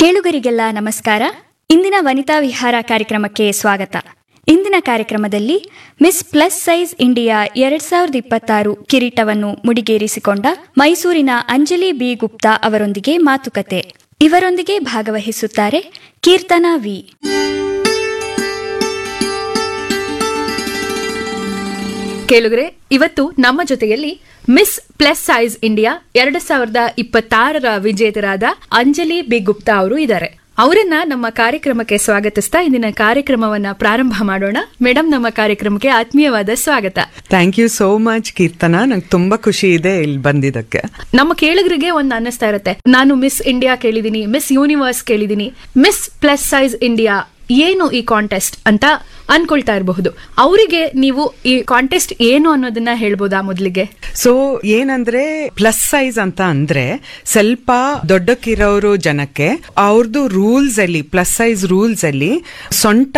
ಕೇಳುಗರಿಗೆಲ್ಲ ನಮಸ್ಕಾರ. ಇಂದಿನ ವನಿತಾ ವಿಹಾರ ಕಾರ್ಯಕ್ರಮಕ್ಕೆ ಸ್ವಾಗತ. ಇಂದಿನ ಕಾರ್ಯಕ್ರಮದಲ್ಲಿ ಮಿಸ್ ಪ್ಲಸ್ ಸೈಜ್ ಇಂಡಿಯಾ 2026 ಕಿರೀಟವನ್ನು ಮುಡಿಗೇರಿಸಿಕೊಂಡ ಮೈಸೂರಿನ ಅಂಜಲಿ ಬಿ ಗುಪ್ತಾ ಅವರೊಂದಿಗೆ ಮಾತುಕತೆ. ಇವರೊಂದಿಗೆ ಭಾಗವಹಿಸುತ್ತಾರೆ ಕೀರ್ತನಾ ವಿ. ಕೇಳುಗರೆ, ಇವತ್ತು ನಮ್ಮ ಜೊತೆಯಲ್ಲಿ ಮಿಸ್ ಪ್ಲಸ್ ಸೈಜ್ ಇಂಡಿಯಾ 2026 ವಿಜೇತರಾದ ಅಂಜಲಿ ಬಿ ಗುಪ್ತಾ ಅವರು ಇದ್ದಾರೆ. ಅವರನ್ನ ನಮ್ಮ ಕಾರ್ಯಕ್ರಮಕ್ಕೆ ಸ್ವಾಗತಿಸ್ತಾ ಇಂದಿನ ಕಾರ್ಯಕ್ರಮವನ್ನ ಪ್ರಾರಂಭ ಮಾಡೋಣ. ಮೇಡಮ್, ನಮ್ಮ ಕಾರ್ಯಕ್ರಮಕ್ಕೆ ಆತ್ಮೀಯವಾದ ಸ್ವಾಗತ. Thank you so much Keerthana, ನಂಗೆ ತುಂಬಾ ಖುಷಿ ಇದೆ ಇಲ್ಲಿ ಬಂದಿದ್ದಕ್ಕೆ. ನಮ್ಮ ಕೇಳುಗರಿಗೆ ಒಂದು ಅನ್ನಿಸ್ತಾ ಇರುತ್ತೆ, ನಾನು ಮಿಸ್ ಇಂಡಿಯಾ ಕೇಳಿದೀನಿ, ಮಿಸ್ ಯೂನಿವರ್ಸ್ ಕೇಳಿದೀನಿ, ಮಿಸ್ ಪ್ಲಸ್ ಸೈಜ್ ಇಂಡಿಯಾ ಏನು ಈ ಕಾಂಟೆಸ್ಟ್ ಅಂತ ಅನ್ಕೊಳ್ತಾ ಇರಬಹುದು. ಅವರಿಗೆ ನೀವು ಈ ಕಾಂಟೆಸ್ಟ್ ಏನು ಅನ್ನೋದನ್ನ ಹೇಳ್ಬೋದಾ ಮೊದಲಿಗೆ? ಸೊ ಏನಂದ್ರೆ ಪ್ಲಸ್ ಸೈಜ್ ಅಂತ ಅಂದ್ರೆ ಸ್ವಲ್ಪ ದೊಡ್ಡಕ್ಕಿರೋರು ಜನಕ್ಕೆ ಅವ್ರದ್ದು ರೂಲ್ಸ್ ಅಲ್ಲಿ, ಪ್ಲಸ್ ಸೈಜ್ ರೂಲ್ಸ್ ಅಲ್ಲಿ ಸೊಂಟ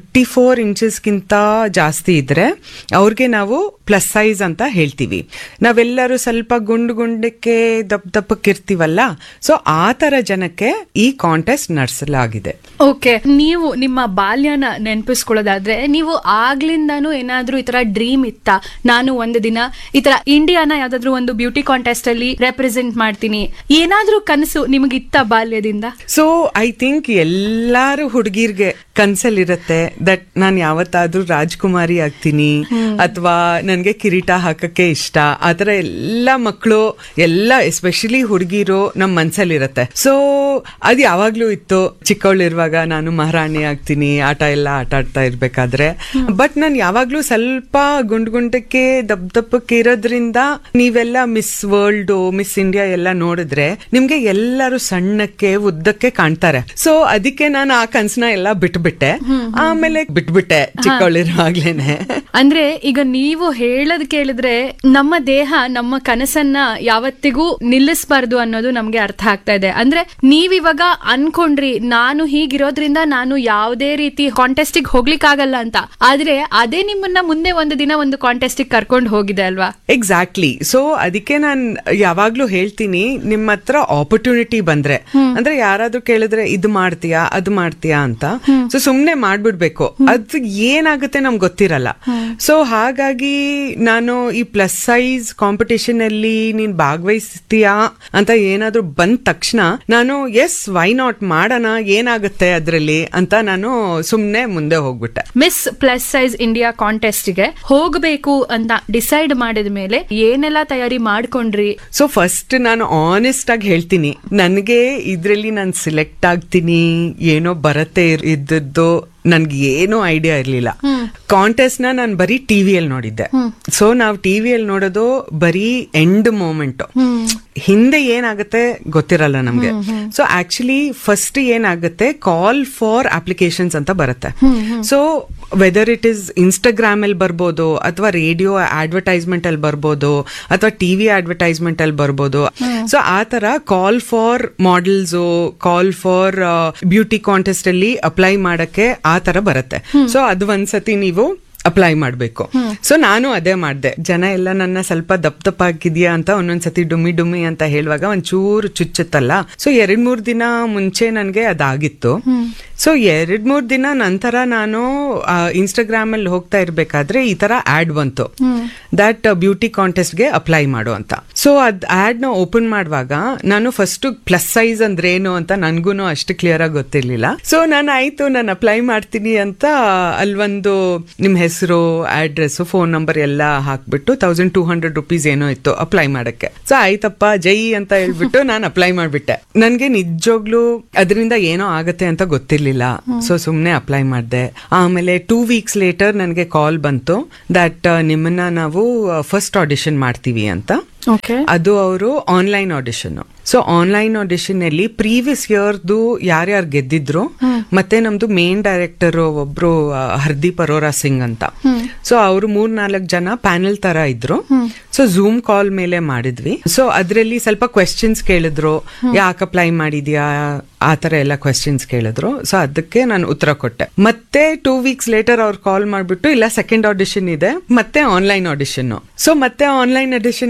34 ಇಂಚಸ್ಗಿಂತ ಜಾಸ್ತಿ ಇದ್ರೆ ಅವ್ರಿಗೆ ನಾವು ಪ್ಲಸ್ ಸೈಜ್ ಅಂತ ಹೇಳ್ತೀವಿ. ನಾವೆಲ್ಲರೂ ಸ್ವಲ್ಪ ಗುಂಡಕ್ಕೆ ದಪ್ಪಕ್ಕಿರ್ತೀವಲ್ಲ, ಸೊ ಆ ತರ ಜನಕ್ಕೆ ಈ ಕಾಂಟೆಸ್ಟ್ ನಡೆಸಲಾಗಿದೆ. ಓಕೆ, ನೀವು ನಿಮ್ಮ ಬಾಲ್ಯನ ನೆನಪಿಸ್ಕೊಳ್ಳೋದಾದ್ರೆ ನೀವು ಆಗ್ಲಿಂದಾನು ಏನಾದ್ರೂ ಈ ತರ ಡ್ರೀಮ್ ಇತ್ತ, ನಾನು ಒಂದು ದಿನ ಈ ತರ ಇಂಡಿಯಾನ ಯಾವ್ದಾದ್ರು ಒಂದು ಬ್ಯೂಟಿ ಕಾಂಟೆಸ್ಟ್ ಅಲ್ಲಿ ರೆಪ್ರೆಸೆಂಟ್ ಮಾಡ್ತೀನಿ, ಏನಾದ್ರೂ ಕನಸು ನಿಮಗಿತ್ತ ಬಾಲ್ಯದಿಂದ? ಸೊ ಐ ಥಿಂಕ್ ಎಲ್ಲಾರು ಹುಡುಗಿರ್ಗೆ ಕನ್ಸಲ್ಲಿರತ್ತೆ ದಟ್ ನಾನ್ ಯಾವತ್ತಾದ್ರೂ ರಾಜ್ಕುಮಾರಿ ಆಗ್ತೀನಿ ಅಥವಾ ನನ್ಗೆ ಕಿರೀಟ ಹಾಕಕ್ಕೆ ಇಷ್ಟ. ಆತರ ಎಲ್ಲ ಮಕ್ಕಳು, ಎಲ್ಲ ಎಸ್ಪೆಷಲಿ ಹುಡುಗಿರು ನಮ್ ಮನ್ಸಲ್ಲಿರತ್ತೆ. ಸೊ ಅದ್ ಯಾವಾಗ್ಲೂ ಇತ್ತು. ಚಿಕ್ಕವಳಿರುವಾಗ ನಾನು ಮಹಾರಾಣಿ ಆಗ್ತೀನಿ ಆಟ ಎಲ್ಲ ಆಟ ಆಡ್ತಾ ಇರ್ಬೇಕಾದ್ರೆ. ಬಟ್ ನಾನು ಯಾವಾಗ್ಲೂ ಸ್ವಲ್ಪ ಗುಂಡಕ್ಕೆ ದಪ್ಪಕ್ಕೆ ಇರೋದ್ರಿಂದ ನೀವೆಲ್ಲ ಮಿಸ್ ವರ್ಲ್ಡ್, ಮಿಸ್ ಇಂಡಿಯಾ ಎಲ್ಲ ನೋಡಿದ್ರೆ ನಿಮ್ಗೆ ಎಲ್ಲರೂ ಸಣ್ಣಕ್ಕೆ ಉದ್ದಕ್ಕೆ ಕಾಣ್ತಾರೆ. ಸೊ ಅದಕ್ಕೆ ನಾನು ಆ ಕನ್ಸನ್ನ ಎಲ್ಲ ಬಿಟ್ಬಿಟ್ಟೆ. ಆಮೇಲೆ ಬಿಟ್ಬಿಟ್ಟೆ ಚಿಕ್ಕವಳಿರುವಾಗ್ಲೇನೆ. ಅಂದ್ರೆ ಈಗ ನೀವು ಹೇಳದ್ ಕೇಳಿದ್ರೆ ನಮ್ಮ ದೇಹ ನಮ್ಮ ಕನಸನ್ನ ಯಾವತ್ತಿಗೂ ನಿಲ್ಲಿಸಬಾರ್ದು ಅನ್ನೋದು ನಮ್ಗೆ ಅರ್ಥ ಆಗ್ತಾ ಇದೆ. ಅಂದ್ರೆ ನೀವಿವಾಗ ಅನ್ಕೊಂಡ್ರಿ ನಾನು ಹೀಗಿರೋದ್ರಿಂದ ನಾನು ಯಾವುದೇ ರೀತಿ ಕಾಂಟೆಸ್ಟಿಗೆ ಹೋಗ್ಲಿಕ್ಕಾಗಲ್ಲ ಅಂತ, ಆದ್ರೆ ಅದೇ ನಿಮ್ಮನ್ನ ಮುಂದೆ ಒಂದು ದಿನ ಒಂದು ಕಾಂಟೆಸ್ಟಿಗೆ ಕರ್ಕೊಂಡು ಹೋಗಿದೆ ಅಲ್ವಾ? ಎಕ್ಸಾಕ್ಟ್ಲಿ. ಸೊ ಅದಕ್ಕೆ ನಾನು ಯಾವಾಗ್ಲೂ ಹೇಳ್ತೀನಿ, ನಿಮ್ಮ ಹತ್ರ ಆಪರ್ಚುನಿಟಿ ಬಂದ್ರೆ, ಅಂದ್ರೆ ಯಾರಾದ್ರೂ ಕೇಳಿದ್ರೆ ಇದು ಮಾಡ್ತೀಯಾ ಅದು ಮಾಡ್ತೀಯಾ ಅಂತ, ಸೊ ಸುಮ್ನೆ ಮಾಡ್ಬಿಡ್ಬೇಕು. ಅದು ಏನಾಗುತ್ತೆ ನಮ್ಗೆ ಗೊತ್ತಿರಲ್ಲ. ಸೊ ಹಾಗಾಗಿ ನಾನು ಈ ಪ್ಲಸ್ ಸೈಜ್ ಕಾಂಪಿಟೇಷನ್ ಅಲ್ಲಿ ನೀನ್ ಭಾಗವಹಿಸ್ತೀಯಾ ಅಂತ ಏನಾದ್ರೂ ಬಂದ ತಕ್ಷಣ ನಾನು ಎಸ್ ವೈ ನಾಟ್ ಮಾಡೋಣ, ಏನಾಗುತ್ತೆ ಅದ್ರಲ್ಲಿ ಅಂತ ನಾನು ಸುಮ್ನೆ ಮುಂದೆ ಹೋಗ್ಬಿಟ್ಟೆ. Miss plus size India contest ಗೆ ಹೋಗ್ಬೇಕು ಅಂತ ಡಿಸೈಡ್ ಮಾಡಿದ ಮೇಲೆ ಏನೆಲ್ಲ ತಯಾರಿ ಮಾಡ್ಕೊಂಡ್ರಿ? ಸೊ ಫಸ್ಟ್ ನಾನು ಆನೆಸ್ಟ್ ಆಗಿ ಹೇಳ್ತೀನಿ, ನನಗೆ ಇದ್ರಲ್ಲಿ ನಾನು ಸಿಲೆಕ್ಟ್ ಆಗ್ತೀನಿ ಏನೋ ಬರತ್ತೆ ಇದ್ದದ್ದು ನನ್ಗೆ ಏನೂ ಐಡಿಯಾ ಇರ್ಲಿಲ್ಲ. ಕಾಂಟೆಸ್ಟ್ ನಾನು ಬರೀ ಟಿವಿಯಲ್ಲಿ ನೋಡಿದ್ದೆ. ಸೊ ನಾವು ಟಿವಿಯಲ್ಲಿ ನೋಡೋದು ಬರೀ ಎಂಡ್ ಮೂಮೆಂಟ್, ಹಿಂದೆ ಏನಾಗುತ್ತೆ ಗೊತ್ತಿರಲ್ಲ ನಮ್ಗೆ. ಸೊ ಆಕ್ಚುಲಿ ಫಸ್ಟ್ ಏನಾಗುತ್ತೆ, ಕಾಲ್ ಫಾರ್ ಅಪ್ಲಿಕೇಶನ್ಸ್ ಅಂತ ಬರುತ್ತೆ. So whether it is Instagram ಅಲ್ಲಿ ಬರ್ಬೋದು, ಅಥವಾ ರೇಡಿಯೋ ಅಡ್ವರ್ಟೈಸ್ಮೆಂಟ್ ಅಲ್ಲಿ ಬರ್ಬೋದು, ಅಥವಾ ಟಿವಿ ಅಡ್ವರ್ಟೈಸ್ಮೆಂಟ್ ಅಲ್ಲಿ ಬರ್ಬೋದು. ಸೊ ಆ ತರ call for models, call for beauty contest ಅಲ್ಲಿ ಅಪ್ಲೈ ಮಾಡಕ್ಕೆ ಆ ತರ ಬರುತ್ತೆ. ಸೊ ಅದು ಒಂದ್ಸತಿ ನೀವು ಅಪ್ಲೈ ಮಾಡ್ಬೇಕು. ಸೊ ನಾನು ಅದೇ ಮಾಡ್ದೆ. ಜನ ಎಲ್ಲ ನನ್ನ ಸ್ವಲ್ಪ ದಪ್ಪ ಆಗಿದ್ಯಾ ಅಂತ ಒಂದೊಂದ್ಸತಿ ಡುಮ್ಮಿ ಅಂತ ಹೇಳುವಾಗ ಒಂಚೂರು ಚುಚ್ಚುತ್ತಲ್ಲ. ಸೊ 2-3 ದಿನ ಮುಂಚೆ ನನ್ಗೆ ಅದಾಗಿತ್ತು. ಸೊ 2-3 ದಿನ ನಂತರ ನಾನು ಇನ್ಸ್ಟಾಗ್ರಾಮ್ ಅಲ್ಲಿ ಹೋಗ್ತಾ ಇರ್ಬೇಕಾದ್ರೆ ಈ ತರ ಆಡ್ ಬಂತು, ದಟ್ ಬ್ಯೂಟಿ ಕಾಂಟೆಸ್ಟ್ ಗೆ ಅಪ್ಲೈ ಮಾಡು ಅಂತ. ಸೊ ಅದ್ ಆಡ್ ನ ಓಪನ್ ಮಾಡುವಾಗ ನಾನು ಫಸ್ಟ್ ಪ್ಲಸ್ ಸೈಜ್ ಅಂದ್ರೆ ಏನು ಅಂತ ನನ್ಗೂನು ಅಷ್ಟು ಕ್ಲಿಯರ್ ಆಗಿ ಗೊತ್ತಿರ್ಲಿಲ್ಲ. ಸೊ ನಾನು ಅಪ್ಲೈ ಮಾಡ್ತೀನಿ ಅಂತ ಅಲ್ವೊಂದು ನಿಮ್ ಹೆಸರು, ಅಡ್ರೆಸ್, ಫೋನ್ ನಂಬರ್ ಎಲ್ಲ ಹಾಕ್ಬಿಟ್ಟು 1200 ರೂಪೀಸ್ ಏನೋ ಇತ್ತು ಅಪ್ಲೈ ಮಾಡಕ್ಕೆ. ಸೊ ಆಯ್ತಪ್ಪ ಜೈ ಅಂತ ಹೇಳ್ಬಿಟ್ಟು ನಾನು ಅಪ್ಲೈ ಮಾಡ್ಬಿಟ್ಟೆ. ನನ್ಗೆ ನಿಜವಾಗ್ಲೂ ಅದರಿಂದ ಏನೋ ಆಗತ್ತೆ ಅಂತ ಗೊತ್ತಿರ್ಲಿಲ್ಲ. ಸೊ ಸುಮ್ನೆ ಅಪ್ಲೈ ಮಾಡ್ದೆ. ಆಮೇಲೆ 2 ವೀಕ್ಸ್ ಲೇಟರ್ ನನ್ಗೆ ಕಾಲ್ ಬಂತು ದಟ್ ನಿಮ್ಮನ್ನ ನಾವು ಫಸ್ಟ್ ಆಡಿಷನ್ ಮಾಡ್ತೀವಿ ಅಂತ. ಅದು ಅವರು online audition. So online audition ಅಲ್ಲಿ ಪ್ರೀವಿಯಸ್ ಇಯರ್ದು ಯಾರ್ಯಾರು ಗೆದ್ದಿದ್ರು, ಮತ್ತೆ ನಮ್ದು ಮೇನ್ ಡೈರೆಕ್ಟರ್ ಒಬ್ರು ಹರ್ದೀಪ್ ಅರೋರಾ ಸಿಂಗ್ ಅಂತ. ಸೊ ಅವರು 3-4 ಜನ ಪ್ಯಾನೆಲ್ ತರ ಇದ್ರು. ಸೊ ಝೂಮ್ ಕಾಲ್ ಮೇಲೆ ಮಾಡಿದ್ವಿ. ಸೊ ಅದ್ರಲ್ಲಿ ಸ್ವಲ್ಪ ಕ್ವೆಶ್ಚನ್ಸ್ ಕೇಳಿದ್ರು, ಯಾಕೆ ಅಪ್ಲೈ ಮಾಡಿದ್ಯಾ ಆತರ ಎಲ್ಲ ಕ್ವೆಶ್ಚನ್ಸ್ ಕೇಳಿದ್ರು. ಸೊ ಅದಕ್ಕೆ ನಾನು ಉತ್ತರ ಕೊಟ್ಟೆ. ಮತ್ತೆ 2 ವೀಕ್ಸ್ ಲೇಟರ್ ಅವ್ರು ಕಾಲ್ ಮಾಡ್ಬಿಟ್ಟು ಇಲ್ಲ ಸೆಕೆಂಡ್ ಆಡಿಷನ್ ಇದೆ, ಮತ್ತೆ ಆನ್ಲೈನ್ ಆಡಿಷನ್. ಸೊ ಮತ್ತೆ ಆನ್ಲೈನ್ ಆಡಿಷನ್ಗೆ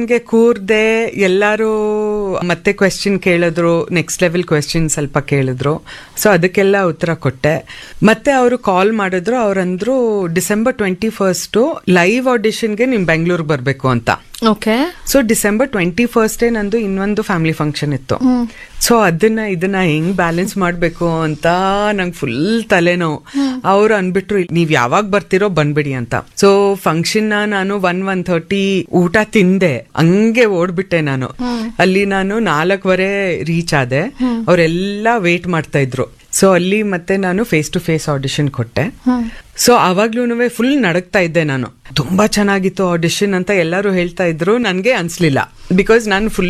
ಇವ್ರದೇ ಎಲ್ಲಾರು ಮತ್ತೆ ಕ್ವೆಶ್ಚನ್ ಕೇಳಿದ್ರು, ನೆಕ್ಸ್ಟ್ ಲೆವೆಲ್ ಕ್ವೆಶ್ಚನ್ ಸ್ವಲ್ಪ ಕೇಳಿದ್ರು. ಸೊ ಅದಕ್ಕೆಲ್ಲ ಉತ್ತರ ಕೊಟ್ಟೆ. ಮತ್ತೆ ಅವರು ಕಾಲ್ ಮಾಡಿದ್ರು, ಅವ್ರಂದ್ರು ಡಿಸೆಂಬರ್ 21 ಲೈವ್ ಆಡಿಷನ್ಗೆ ನಿಮ್ ಬೆಂಗಳೂರಿಗೆ ಬರ್ಬೇಕು ಅಂತ. ಓಕೆ. ಸೊ ಡಿಸೆಂಬರ್ 21 ನಂದು ಇನ್ನೊಂದು ಫ್ಯಾಮಿಲಿ ಫಂಕ್ಷನ್ ಇತ್ತು. ಸೊ ಇದನ್ನ ಹೆಂಗ್ ಬ್ಯಾಲೆನ್ಸ್ ಮಾಡ್ಬೇಕು ಅಂತ ನಂಗೆ ಫುಲ್ ತಲೆನೋವು. ಅವ್ರು ಅನ್ಬಿಟ್ರು ನೀವ್ ಯಾವಾಗ ಬರ್ತಿರೋ ಬಂದ್ಬಿಡಿ ಅಂತ. ಸೊ ಫಂಕ್ಷನ್ ನಾನು 1:30 ಊಟ ತಿಂದೆ, ಹಂಗೆ ಓಡ್ಬಿಟ್ಟೆ ನಾನು. ಅಲ್ಲಿ ನಾನು 4:15 ರೀಚ್ ಆದೆ. ಅವರೆಲ್ಲ ವೇಟ್ ಮಾಡ್ತಾ ಇದ್ರು. ಸೊ ಅಲ್ಲಿ ಮತ್ತೆ ನಾನು ಫೇಸ್ ಟು ಫೇಸ್ ಆಡಿಷನ್ ಕೊಟ್ಟೆ. ಸೊ ಅವಾಗ್ಲೂ ಫುಲ್ ನಡಕ್ತಾ ಇದ್ದೆ ನಾನು. ತುಂಬಾ ಚೆನ್ನಾಗಿತ್ತು ಆಡಿಷನ್ ಅಂತ ಎಲ್ಲರೂ ಹೇಳ್ತಾ ಇದ್ರು. ನನ್ಗೆ ಅನ್ಸ್ಲಿಲ್ಲ, ಬಿಕಾಸ್ ನಾನು ಫುಲ್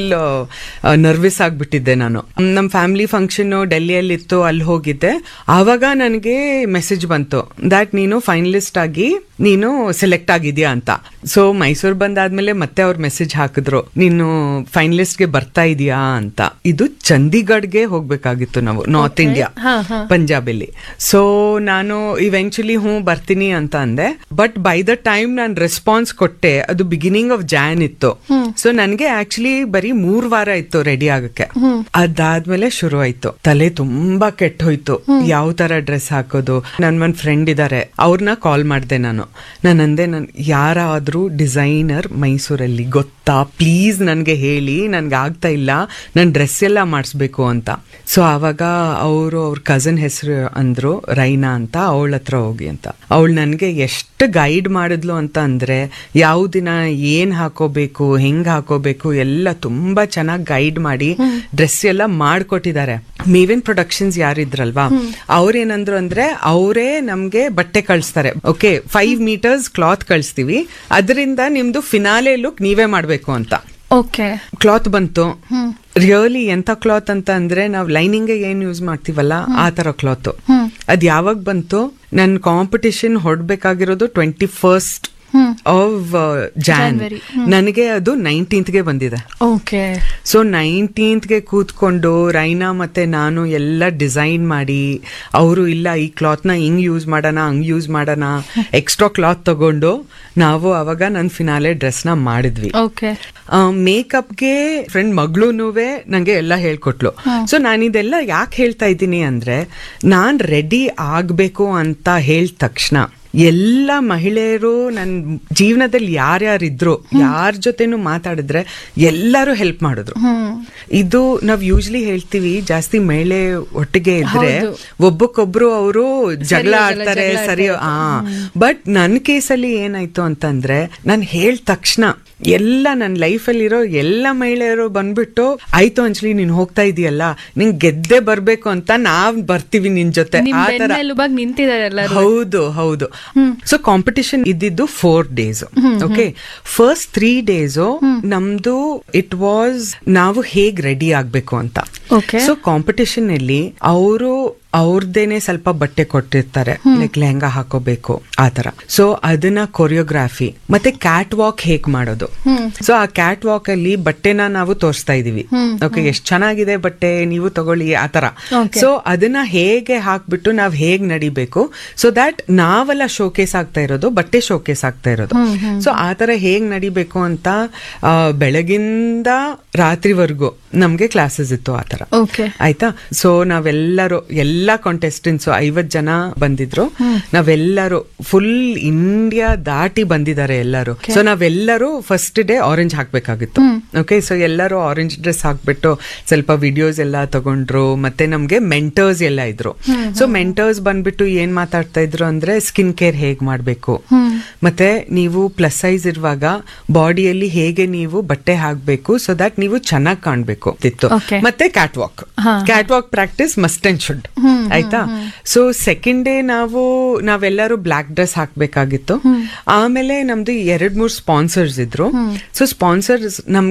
ನರ್ವಸ್ ಆಗ್ಬಿಟ್ಟಿದ್ದೆ ನಾನು. ನಮ್ ಫ್ಯಾಮಿಲಿ ಫಂಕ್ಷನ್ ಡೆಲ್ಲಿಯಲ್ಲಿ ಇತ್ತು, ಅಲ್ಲಿ ಹೋಗಿದ್ದೆ. ಆವಾಗ ನನಗೆ ಮೆಸೇಜ್ ಬಂತು ದಟ್ ನೀನು ಫೈನಲಿಸ್ಟ್ ಆಗಿ ನೀನು ಸೆಲೆಕ್ಟ್ ಆಗಿದ್ಯಾ ಅಂತ. ಸೊ ಮೈಸೂರು ಬಂದಾದ್ಮೇಲೆ ಮತ್ತೆ ಅವ್ರು ಮೆಸೇಜ್ ಹಾಕಿದ್ರು, ನೀನು ಫೈನಲಿಸ್ಟ್ಗೆ ಬರ್ತಾ ಇದೀಯಾ ಅಂತ. ಇದು ಚಂಡೀಗಢ್ಗೆ ಹೋಗ್ಬೇಕಾಗಿತ್ತು ನಾವು, ನಾರ್ತ್ ಇಂಡಿಯಾ, ಪಂಜಾಬಲ್ಲಿ. ಸೊ ನಾನು ಇವೆಂಚುಲಿ ಬರ್ತೀನಿ ಅಂತ ಅಂದೆ. ಬಟ್ ಬೈ ದ ಟೈಮ್ ನಾನು ರೆಸ್ಪಾನ್ಸ್ ಕೊಟ್ಟೆ, ಅದು ಬಿಗಿನಿಂಗ್ ಆಫ್ ಜಾನ್ ಇತ್ತು. ಸೊ ನನ್ಗೆ ಆಕ್ಚುಲಿ ಬರೀ 3 ವಾರ ಇತ್ತು ರೆಡಿ ಆಗಕ್ಕೆ. ಅದಾದ್ಮೇಲೆ ಶುರು ಆಯ್ತು. ತಲೆ ತುಂಬಾ ಕೆಟ್ಟ ಹೋಯ್ತು, ಯಾವ ತರ ಡ್ರೆಸ್ ಹಾಕೋದು. ನನ್ ಫ್ರೆಂಡ್ ಇದಾರೆ, ಅವ್ರನ್ನ ಕಾಲ್ ಮಾಡ್ದೆ ನಾನು. ಅಂದೆ, ಯಾರಾದ್ರೂ ಡಿಸೈನರ್ ಮೈಸೂರಲ್ಲಿ ಗೊತ್ತಾ, ಪ್ಲೀಸ್ ನನ್ಗೆ ಹೇಳಿ, ನನ್ಗೆ ಆಗ್ತಾ ಇಲ್ಲ, ನನ್ ಡ್ರೆಸ್ ಎಲ್ಲ ಮಾಡಿಸ್ಬೇಕು ಅಂತ. ಸೊ ಆವಾಗ ಅವ್ರ ಕಸನ್ ಹೆಸರು ಅಂದ್ರು ರೈನಾ ಅಂತ, ಅವಳ ಹತ್ರ ಹೋಗಿ ಅಂತ. ಅವಳು ನನ್ಗೆ ಎಷ್ಟು ಗೈಡ್ ಮಾಡಿದ್ಲು ಅಂತ ಅಂದ್ರೆ, ಯಾವ ದಿನ ಏನ್ ಹಾಕೋಬೇಕು, ಹೆಂಗ್ ಹಾಕೋಬೇಕು ಎಲ್ಲ ತುಂಬಾ ಚೆನ್ನಾಗಿ ಗೈಡ್ ಮಾಡಿ ಡ್ರೆಸ್ ಎಲ್ಲ ಮಾಡ್ಕೊಟ್ಟಿದ್ದಾರೆ. ಮೇವಿನ್ ಪ್ರೊಡಕ್ಷನ್ಸ್ ಯಾರಿದ್ರಲ್ವಾ, ಅವ್ರೇನಂದ್ರು ಅಂದ್ರೆ, ಅವರೇ ನಮ್ಗೆ ಬಟ್ಟೆ ಕಳಿಸ್ತಾರೆ. ಓಕೆ, 5 ಮೀಟರ್ಸ್ ಕ್ಲಾತ್ ಕಳಿಸ್ತೀವಿ, ಅದರಿಂದ ನಿಮ್ದು ಫಿನಾಲೆ ಲುಕ್ ನೀವೇ ಮಾಡ್ಬೇಕು ಅಂತ. ಓಕೆ. ಕ್ಲಾತ್ ಬಂತು. ರಿಯಲಿ ಎಂತ ಕ್ಲಾತ್ ಅಂತ ಅಂದ್ರೆ, ನಾವು ಲೈನಿಂಗ್ ಏನ್ ಯೂಸ್ ಮಾಡ್ತೀವಲ್ಲ ಆ ತರ ಕ್ಲಾತ್. ಅದ್ ಯಾವಾಗ ಬಂತು, ನನ್ ಕಾಂಪಿಟಿಷನ್ ಹೊಡ್ಬೇಕಾಗಿರೋದು 21st ಆಫ್ ಜಾನ್. ನನಗೆ ಅದು 19th ಬಂದಿದೆ. ಓಕೆ. ಸೊ 19th ಕೂತ್ಕೊಂಡು ರೈನಾ ಮತ್ತೆ ನಾನು ಎಲ್ಲ ಡಿಸೈನ್ ಮಾಡಿ, ಅವರು ಇಲ್ಲ ಈ ಕ್ಲಾತ್ ನ ಹಿಂಗ್ ಯೂಸ್ ಮಾಡೋಣ, ಹಂಗ್ ಯೂಸ್ ಮಾಡೋಣ, ಎಕ್ಸ್ಟ್ರಾ ಕ್ಲಾತ್ ತಗೊಂಡು ನಾವು ಅವಾಗ ನನ್ನ ಫಿನಾಲೆ ಡ್ರೆಸ್ ನ ಮಾಡಿದ್ವಿ. ಓಕೆ. ಮೇಕಪ್ಗೆ ಫ್ರೆಂಡ್ ಮಗಳೂನುವೆ ನಂಗೆ ಎಲ್ಲ ಹೇಳ್ಕೊಟ್ಲು. ಸೊ ನಾನಿದೆಲ್ಲ ಯಾಕೆ ಹೇಳ್ತಾ ಇದ್ದೀನಿ ಅಂದ್ರೆ, ನಾನ್ ರೆಡಿ ಆಗ್ಬೇಕು ಅಂತ ಹೇಳಿದ ತಕ್ಷಣ ಎಲ್ಲ ಮಹಿಳೆಯರು ನನ್ನ ಜೀವನದಲ್ಲಿ ಯಾರ್ಯಾರಿದ್ರು, ಯಾರ ಜೊತೆನೂ ಮಾತಾಡಿದ್ರೆ ಎಲ್ಲರೂ ಹೆಲ್ಪ್ ಮಾಡಿದ್ರು. ಇದು ನಾವ್ ಯೂಶ್ವಲಿ ಹೇಳ್ತೀವಿ, ಜಾಸ್ತಿ ಮಹಿಳೆ ಒಟ್ಟಿಗೆ ಇದ್ರೆ ಒಬ್ಬಕ್ಕೊಬ್ರು ಅವರು ಜಗಳ ಆಡ್ತಾರೆ, ಸರಿ. ಬಟ್ ನನ್ನ ಕೇಸಲ್ಲಿ ಏನಾಯ್ತು ಅಂತಂದ್ರೆ, ನಾನು ಹೇಳಿದ ತಕ್ಷಣ ಎಲ್ಲ ನನ್ನ ಲೈಫಲ್ಲಿರೋ ಎಲ್ಲ ಮಹಿಳೆಯರು ಬಂದ್ಬಿಟ್ಟು, ಆಯ್ತು ಅಂಜಲಿ ನೀನ್ ಹೋಗ್ತಾ ಇದೀಯಲ್ಲ, ನಿನ್ ಗೆದ್ದೆ ಬರ್ಬೇಕು ಅಂತ ನಾವ್ ಬರ್ತೀವಿ ನಿನ್ ಜೊತೆ, ಆ ತರ. ಹೌದು ಹೌದು. ಸೊ ಕಾಂಪಿಟಿಷನ್ ಇದ್ದಿದ್ದು 4 days. ಓಕೆ, ಫಸ್ಟ್ 3 days ನಮ್ದು ಇಟ್ ವಾಸ್ ನಾವು ಹೇಗ್ ರೆಡಿ ಆಗ್ಬೇಕು ಅಂತ. ಸೊ ಕಾಂಪಿಟಿಷನ್ ಅಲ್ಲಿ ಅವರು ಅವ್ರದ್ದೇನೆ ಸ್ವಲ್ಪ ಬಟ್ಟೆ ಕೊಟ್ಟಿರ್ತಾರೆ, ಲೈಕ್ ಲೆಹಂಗಾ ಹಾಕೋಬೇಕು ಆ ತರ. ಸೊ ಅದನ್ನ ಕೊರಿಯೋಗ್ರಾಫಿ ಮತ್ತೆ ಕ್ಯಾಟ್ ವಾಕ್ ಹೇಗ್ ಮಾಡೋದು. ಸೊ ಆ ಕ್ಯಾಟ್ ವಾಕ್ ಅಲ್ಲಿ ಬಟ್ಟೆನ ನಾವು ತೋರಿಸ್ತಾ ಇದೀವಿ. ಓಕೆ, ಎಷ್ಟ್ ಚೆನ್ನಾಗಿದೆ ಬಟ್ಟೆ, ನೀವು ತಗೊಳ್ಳಿ ಆ ತರ. ಸೊ ಅದನ್ನ ಹೇಗೆ ಹಾಕ್ಬಿಟ್ಟು ನಾವ್ ಹೇಗ್ ನಡಿಬೇಕು, ಸೊ ದಟ್ ನಾವೆಲ್ಲ ಶೋಕೇಸ್ ಆಗ್ತಾ ಇರೋದು, ಬಟ್ಟೆ ಶೋಕೇಸ್ ಆಗ್ತಾ ಇರೋದು. ಸೊ ಆ ತರ ಹೇಗ್ ನಡಿಬೇಕು ಅಂತ ಬೆಳಗಿಂದ ರಾತ್ರಿವರೆಗೂ ನಮ್ಗೆ ಕ್ಲಾಸಸ್ ಇತ್ತು ಆ ತರ. ಆಯ್ತಾ. ಸೊ ನಾವೆಲ್ಲರೂ ಎಲ್ಲಾ ಕಾಂಟೆಸ್ಟೆಂಟ್ಸ್ 50 ಜನ ಬಂದಿದ್ರು. ನಾವೆಲ್ಲರೂ ಫುಲ್ ಇಂಡಿಯಾ ದಾಟಿ ಬಂದಿದ್ದಾರೆ ಎಲ್ಲರೂ. ಸೊ ನಾವೆಲ್ಲರೂ first day orange ಹಾಕ್ಬೇಕಾಗಿತ್ತು. Okay, so ಎಲ್ಲರೂ ಆರೆಂಜ್ ಡ್ರೆಸ್ ಹಾಕ್ಬಿಟ್ಟು ಸ್ವಲ್ಪ ವಿಡಿಯೋಸ್ ಎಲ್ಲ ತಗೊಂಡ್ರು. ಮತ್ತೆ ನಮ್ಗೆ ಮೆಂಟರ್ಸ್ ಎಲ್ಲ ಇದ್ರು. ಸೊ ಮೆಂಟರ್ಸ್ ಬಂದ್ಬಿಟ್ಟು ಏನ್ ಮಾತಾಡ್ತಾ ಇದ್ರು ಅಂದ್ರೆ, ಸ್ಕಿನ್ ಕೇರ್ ಹೇಗ್ ಮಾಡ್ಬೇಕು, ಮತ್ತೆ ನೀವು ಪ್ಲಸ್ ಸೈಜ್ ಇರುವಾಗ ಬಾಡಿಯಲ್ಲಿ ಹೇಗೆ ನೀವು ಬಟ್ಟೆ ಹಾಕ್ಬೇಕು, ಸೊ ದಟ್ ನೀವು ಚೆನ್ನಾಗಿ ಕಾಣ್ಬೇಕು ಇತ್ತು. ಮತ್ತೆ cat walk practice must and should. ಆಯ್ತಾ. ಸೊ ಸೆಕೆಂಡ್ ಡೇ ನಾವೆಲ್ಲರೂ ಬ್ಲಾಕ್ ಡ್ರೆಸ್ ಹಾಕ್ಬೇಕಾಗಿತ್ತು. ಆಮೇಲೆ ನಮ್ದು 2-3 ಸ್ಪಾನ್ಸರ್ಸ್ ಇದ್ರು. ಸೊ ಸ್ಪಾನ್ಸರ್ಸ್ ನಮ್ಗೆ